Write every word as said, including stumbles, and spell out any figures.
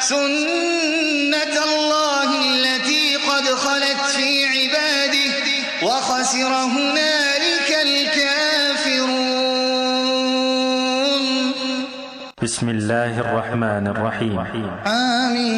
سنة الله التي قد خلت في عباده وخسر هنالك الكافرون. بسم الله الرحمن الرحيم. آمين.